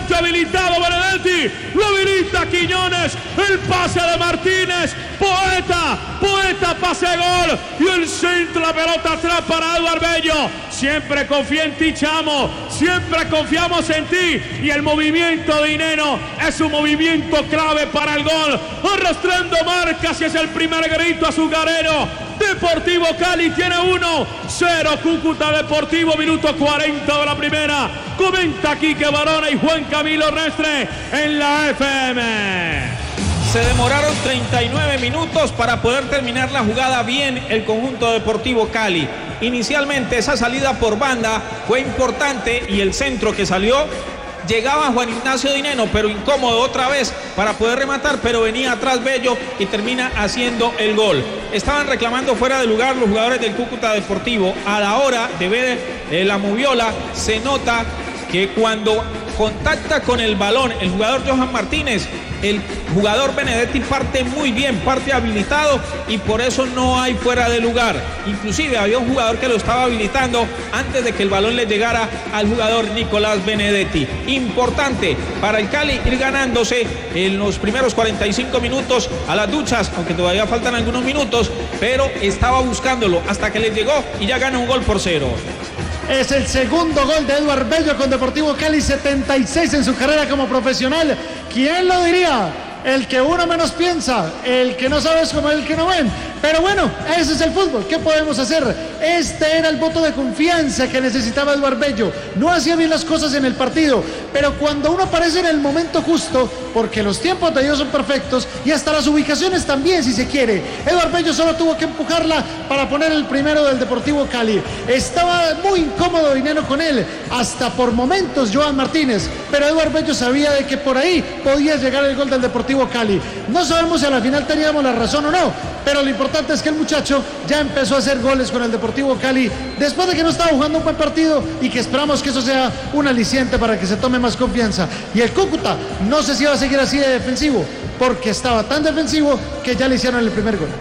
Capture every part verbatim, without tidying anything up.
claramente habilitado Benedetti, lo habilita Quiñones, el pase de Martínez, Poeta, Poeta pase gol, y el centro, la pelota atrás para Eduard Bello. Siempre confía en ti, Chamo, siempre confiamos en ti, y el movimiento de Dineno es un movimiento clave para el gol, arrastrando marcas y es el primer grito azucarero. Deportivo Cali tiene uno cero Cúcuta Deportivo, minuto cuarenta de la primera. Comenta Quique Barona y Juan Camilo Restre en la F M. Se demoraron treinta y nueve minutos para poder terminar la jugada bien el conjunto Deportivo Cali. Inicialmente esa salida por banda fue importante y el centro que salió llegaba Juan Ignacio Dineno, pero incómodo otra vez para poder rematar, pero venía atrás Bello y termina haciendo el gol. Estaban reclamando fuera de lugar los jugadores del Cúcuta Deportivo. A la hora de ver eh, la moviola, se nota que cuando contacta con el balón el jugador Johan Martínez, el jugador Benedetti parte muy bien, parte habilitado, y por eso no hay fuera de lugar. Inclusive había un jugador que lo estaba habilitando antes de que el balón le llegara al jugador Nicolás Benedetti. Importante para el Cali ir ganándose en los primeros cuarenta y cinco minutos a las duchas, aunque todavía faltan algunos minutos, pero estaba buscándolo hasta que le llegó y ya gana un gol por cero. Es el segundo gol de Eduard Bello con Deportivo Cali, setenta y seis en su carrera como profesional. ¿Quién lo diría? El que uno menos piensa, el que no sabe es como el que no ven. Pero bueno, ese es el fútbol. ¿Qué podemos hacer? Este era el voto de confianza que necesitaba Eduard Bello. No hacía bien las cosas en el partido, pero cuando uno aparece en el momento justo, porque los tiempos de Dios son perfectos y hasta las ubicaciones también, si se quiere, Eduard Bello solo tuvo que empujarla para poner el primero del Deportivo Cali. Estaba muy incómodo Dineno con él, hasta por momentos Johan Martínez, pero Eduard Bello sabía de que por ahí podía llegar el gol del Deportivo Cali. No sabemos si a la final teníamos la razón o no, pero lo importante es que el muchacho ya empezó a hacer goles con el Deportivo Cali después de que no estaba jugando un buen partido, y que esperamos que eso sea un aliciente para que se tome más confianza. Y el Cúcuta no sé si va a seguir así de defensivo, porque estaba tan defensivo que ya le hicieron el primer gol.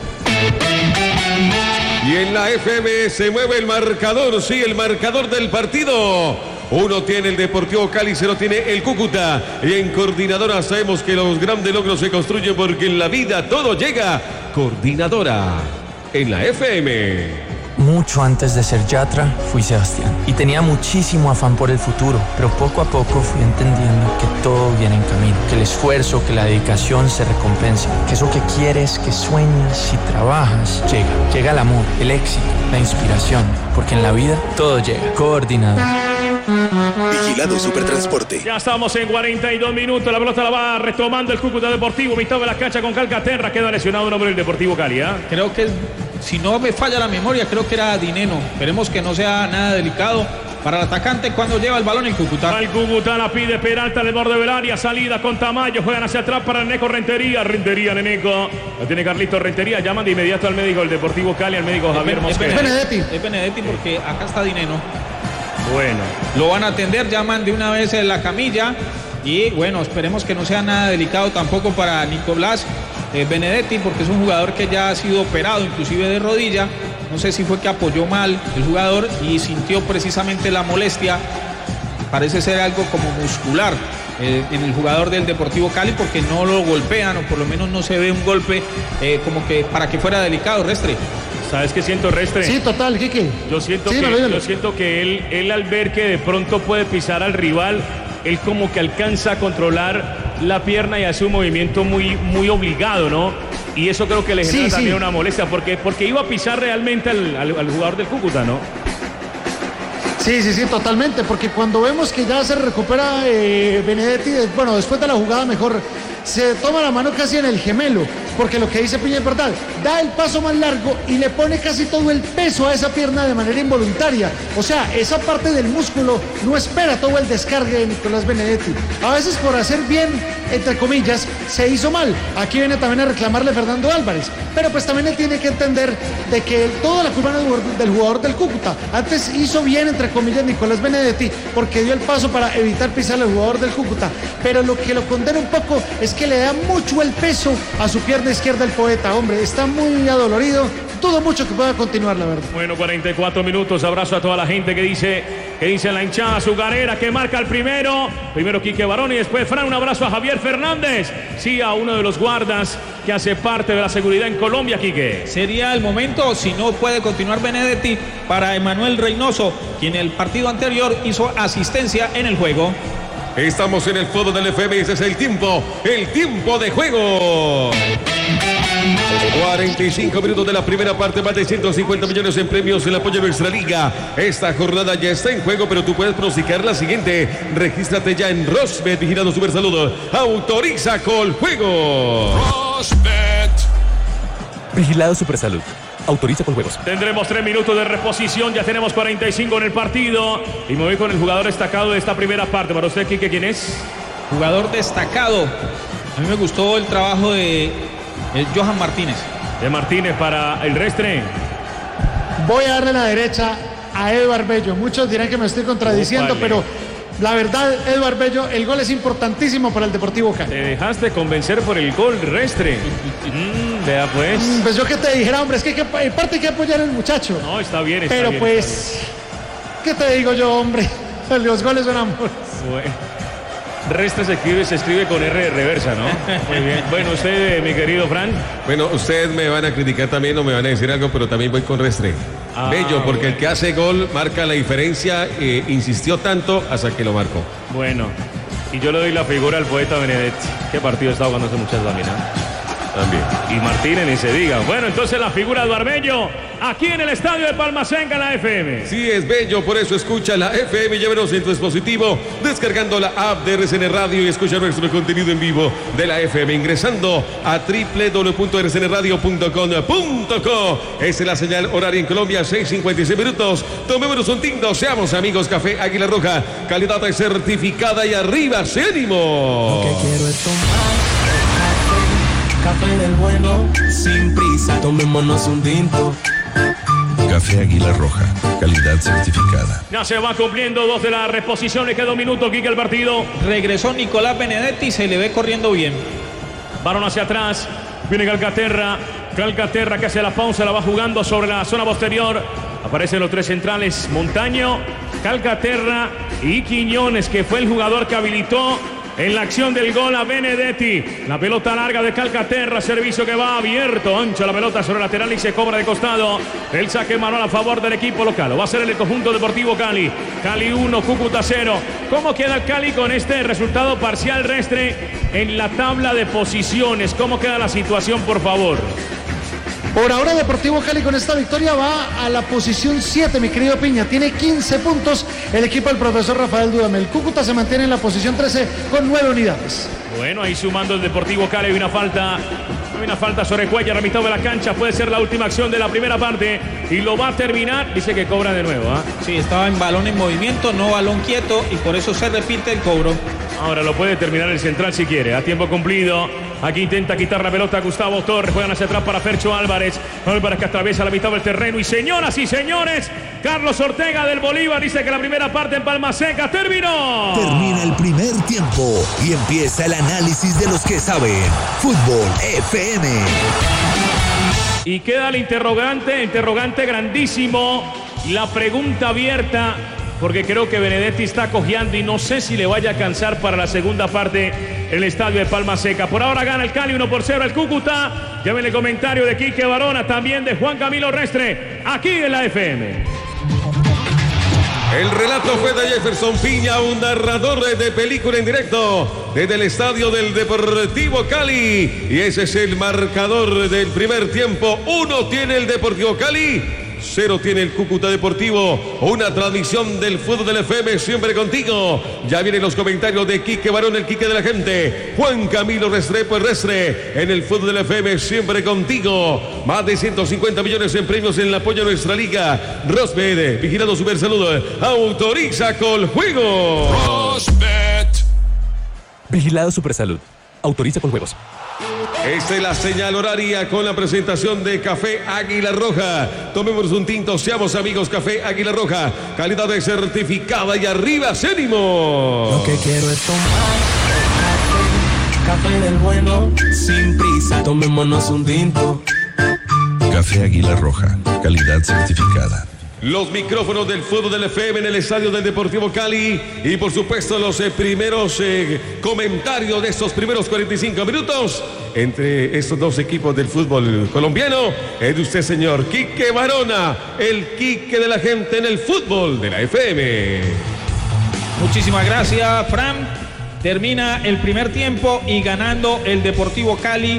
Y en la F M se mueve el marcador, sí, el marcador del partido. Uno tiene el Deportivo Cali, cero tiene el Cúcuta. Y en Coordinadora sabemos que los grandes logros se construyen porque en la vida todo llega. Coordinadora en la F M. Mucho antes de ser Yatra, fui Sebastián y tenía muchísimo afán por el futuro, pero poco a poco fui entendiendo que todo viene en camino, que el esfuerzo, que la dedicación se recompensa, que eso que quieres, que sueñas y trabajas, llega. Llega el amor, el éxito, la inspiración, porque en la vida todo llega. Coordinador. Vigilado Supertransporte. Ya estamos en cuarenta y dos minutos. La pelota la va retomando el Cúcuta Deportivo. Mitad de la cancha con Calcaterra. Queda lesionado un hombre del Deportivo Cali, ¿eh? Creo que, si no me falla la memoria, creo que era Dineno. Esperemos que no sea nada delicado para el atacante cuando lleva el balón el Cúcuta. Al Cúcuta la pide Peralta en el borde del área. Salida con Tamayo. Juegan hacia atrás para Neneco Rentería. Rentería, Neneco. Lo tiene Carlito Rentería. Llaman de inmediato al médico del Deportivo Cali, al médico Javier Mosquera. Es Benedetti. Es Benedetti porque acá está Dineno. Bueno, lo van a atender, llaman de una vez en la camilla y bueno, esperemos que no sea nada delicado tampoco para Nicolás eh, Benedetti, porque es un jugador que ya ha sido operado inclusive de rodilla. No sé si fue que apoyó mal el jugador y sintió precisamente la molestia, parece ser algo como muscular eh, en el jugador del Deportivo Cali, porque no lo golpean, o por lo menos no se ve un golpe eh, como que para que fuera delicado. Restre, ¿sabes qué siento, Restre? Sí, total, Kiki. Yo siento sí, que, no, yo siento que él, él al ver que de pronto puede pisar al rival, él como que alcanza a controlar la pierna y hace un movimiento muy, muy obligado, ¿no? Y eso creo que le genera sí, también sí. una molestia, porque, porque iba a pisar realmente al, al, al jugador del Cúcuta, ¿no? Sí, sí, sí, totalmente, porque cuando vemos que ya se recupera eh, Benedetti, bueno, después de la jugada mejor, se toma la mano casi en el gemelo, porque lo que dice Piña es verdad, da el paso más largo y le pone casi todo el peso a esa pierna de manera involuntaria. O sea, esa parte del músculo no espera todo el descargue de Nicolás Benedetti. A veces por hacer bien, entre comillas, se hizo mal. Aquí viene también a reclamarle Fernando Álvarez, pero pues también él tiene que entender de que toda la culpa es del jugador del Cúcuta. Antes hizo bien, entre comillas, Nicolás Benedetti, porque dio el paso para evitar pisar al jugador del Cúcuta, pero lo que lo condena un poco es que le da mucho el peso a su pierna izquierda el Poeta. Hombre, está muy adolorido, dudo mucho que pueda continuar, la verdad. Bueno, cuarenta y cuatro minutos. Abrazo a toda la gente que dice, que dice en la hinchada Azucarera, que marca el primero. Primero Quique Barón y después Fran. Un abrazo a Javier Fernández. Sí, a uno de los guardas que hace parte de la seguridad en Colombia, Quique. Sería el momento, si no puede continuar Benedetti, para Emanuel Reynoso, quien el partido anterior hizo asistencia en el juego. Estamos en el fútbol del F M, ese es el tiempo, el tiempo de juego. cuarenta y cinco minutos de la primera parte, más de ciento cincuenta millones en premios, el apoyo de nuestra liga. Esta jornada ya está en juego, pero tú puedes pronosticar la siguiente. Regístrate ya en Rosbet, vigilando Super Salud. Autoriza con juego. Rosbet. Vigilado Supersalud. Autoriza con juegos. Tendremos tres minutos de reposición. Ya tenemos cuarenta y cinco en el partido. Y me voy con el jugador destacado de esta primera parte. Para usted, Quique, ¿quién es? Jugador destacado. A mí me gustó el trabajo de eh, Johan Martínez. De Martínez para el Restre. Voy a darle la derecha a Eduard Bello. Muchos dirán que me estoy contradiciendo, Opale. pero la verdad, Eduard Bello, el gol es importantísimo para el Deportivo Cali. Te dejaste convencer por el gol, Restre. Mm, vea pues. Mm, Pues yo que te dijera, hombre, es que, que en parte hay que apoyar al muchacho. No, está bien, está Pero bien, pues, ¿qué te digo yo, hombre? Los goles son amor. Bueno. Restre se escribe, se escribe con R de reversa, ¿no? Muy bien. Bueno, usted, mi querido Fran. Bueno, ustedes me van a criticar también o me van a decir algo, pero también voy con Restre. Ah, Bello, porque bueno. el que hace gol marca la diferencia, eh, insistió tanto hasta que lo marcó. Bueno, y yo le doy la figura al poeta Benedetti. ¿Qué partido está jugando ese muchacho también? ¿Ah? También. Y Martínez ni se diga. Bueno, entonces la figura de Arbello aquí en el estadio de Palmasenca, la F M. Sí, es Bello, por eso escucha la F M, llévenos en tu dispositivo, descargando la app de R C N Radio y escucha nuestro contenido en vivo de la F M, ingresando a doble u doble u doble u punto r c n radio punto com punto co. Esa es la señal horaria en Colombia, seis cincuenta y seis minutos. Tomémonos un tinto, seamos amigos. Café Águila Roja, calidad certificada y arriba, ¡se ánimo! Lo que quiero es tomar café, café del bueno, sin prisa, tomémonos un tinto. Café Águila Roja, calidad certificada. Ya se va cumpliendo dos de la reposición, le queda un minuto, Quique, el partido. Regresó Nicolás Benedetti y se le ve corriendo bien. Balón hacia atrás, viene Calcaterra. Calcaterra que hace la pausa, la va jugando sobre la zona posterior. Aparecen los tres centrales, Montaño, Calcaterra y Quiñones, que fue el jugador que habilitó en la acción del gol a Benedetti. La pelota larga de Calcaterra, servicio que va abierto, ancha la pelota sobre el lateral y se cobra de costado. El saque manual a favor del equipo local. Lo va a hacer el conjunto Deportivo Cali. Cali uno, Cúcuta cero. ¿Cómo queda el Cali con este resultado parcial, Restre, en la tabla de posiciones? ¿Cómo queda la situación, por favor? Por ahora Deportivo Cali con esta victoria va a la posición siete, mi querido Piña. Tiene quince puntos el equipo del profesor Rafael Dudamel. Cúcuta se mantiene en la posición trece con nueve unidades. Bueno, ahí sumando el Deportivo Cali. Hay una falta. Hay una falta sobre Cuellar a mitad de la cancha. Puede ser la última acción de la primera parte. Y lo va a terminar. Dice que cobra de nuevo. ¿eh? Sí, estaba en balón en movimiento, no balón quieto, y por eso se repite el cobro. Ahora lo puede terminar el central si quiere. A tiempo cumplido. Aquí intenta quitar la pelota Gustavo Torres. Juegan hacia atrás para Fercho Álvarez. Álvarez que atraviesa la mitad del terreno. Y señoras y señores, Carlos Ortega del Bolívar dice que la primera parte en Palma Seca terminó. Termina el primer tiempo y empieza el análisis de los que saben. Fútbol F M. Y queda el interrogante, interrogante grandísimo. La pregunta abierta. Porque creo que Benedetti está cojeando y no sé si le vaya a alcanzar para la segunda parte el estadio de Palma Seca. Por ahora gana el Cali uno por cero el Cúcuta. Llámenle el comentario de Quique Barona, también de Juan Camilo Restre, aquí en la F M. El relato fue de Jefferson Piña, un narrador de película en directo desde el estadio del Deportivo Cali. Y ese es el marcador del primer tiempo. Uno tiene el Deportivo Cali, cero tiene el Cúcuta Deportivo. Una transmisión del fútbol del F M siempre contigo. Ya vienen los comentarios de Quique Barón, el Quique de la gente. Juan Camilo Restrepo, el Restre en el fútbol del F M siempre contigo. Más de ciento cincuenta millones en premios en el apoyo a nuestra liga. Rosbet, vigilando Super Salud, autoriza con juego. Rosbet. Vigilado Supersalud. Autoriza con juegos. Esta es la señal horaria con la presentación de Café Águila Roja. Tomemos un tinto, seamos amigos. Café Águila Roja, calidad de certificada y arriba, ánimo. Lo que quiero es tomar café, café del bueno, sin prisa, tomémonos un tinto. Café Águila Roja, calidad certificada. Los micrófonos del fútbol del F M en el estadio del Deportivo Cali y por supuesto los eh, primeros eh, comentarios de estos primeros cuarenta y cinco minutos entre estos dos equipos del fútbol colombiano. Es de usted, señor Quique Barona, el Quique de la gente en el fútbol de la F M. Muchísimas gracias, Fran. Termina el primer tiempo y ganando el Deportivo Cali